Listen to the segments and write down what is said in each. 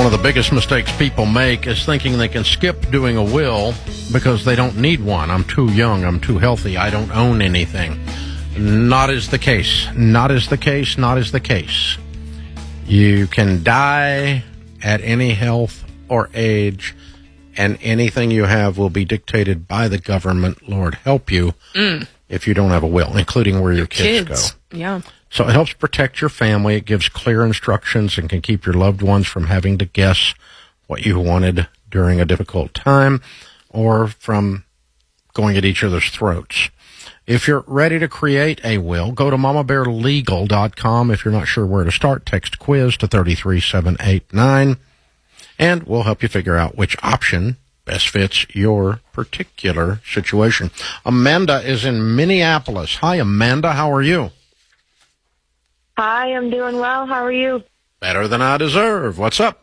of the biggest mistakes people make is thinking they can skip doing a will because they don't need one. I'm too young. I'm too healthy. I don't own anything. Not is the case. Not is the case. Not is the case. You can die at any health or age, and anything you have will be dictated by the government. Lord help you if you don't have a will, including where your kids go. Yeah. So it helps protect your family. It gives clear instructions and can keep your loved ones from having to guess what you wanted during a difficult time or from going at each other's throats. If you're ready to create a will, go to mamabearlegal.com. If you're not sure where to start, text quiz to 33789, and we'll help you figure out which option best fits your particular situation. Amanda is in Minneapolis. Hi, Amanda. How are you? Hi, I'm doing well. How are you? Better than I deserve. What's up?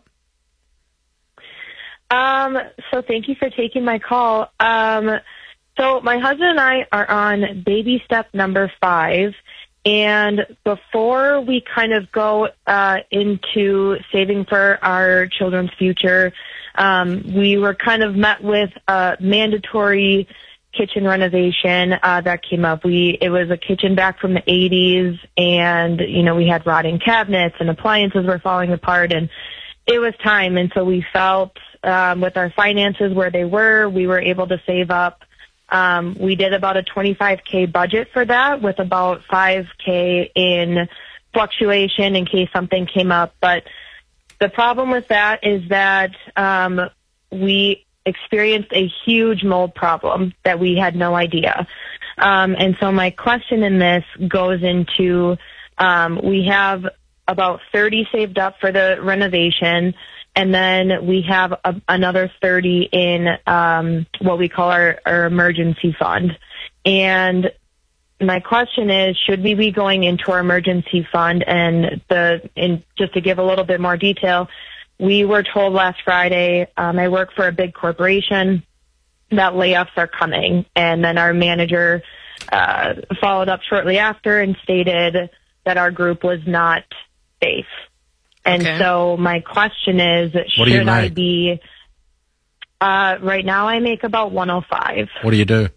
So thank you for taking my call. So my husband and I are on baby step number 5, and before we kind of go into saving for our children's future, we were kind of met with a mandatory kitchen renovation that came up. It was a kitchen back from the 80s, and, you know, we had rotting cabinets and appliances were falling apart, and it was time. And so we felt with our finances where they were, we were able to save up. We did about a $25K budget for that with about $5K in fluctuation in case something came up. But the problem with that is that we experienced a huge mold problem that we had no idea. And so my question in this goes into, we have about 30 saved up for the renovation, and then we have another 30 in what we call our emergency fund. And my question is, should we be going into our emergency fund? And just to give a little bit more detail, we were told last Friday, I work for a big corporation, that layoffs are coming. And then our manager followed up shortly after and stated that our group was not safe. And so my question is, should I be, right now I make about 105. What do you do?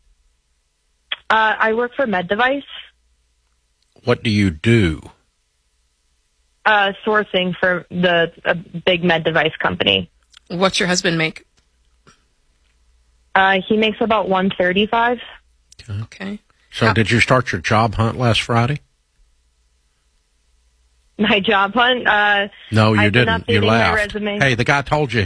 I work for Med Device. What do you do? Sourcing for a big med device company. What's your husband make? He makes about 135. Okay. So did you start your job hunt last Friday? My job hunt? No, you didn't. You laughed. My resume. Hey, the guy told you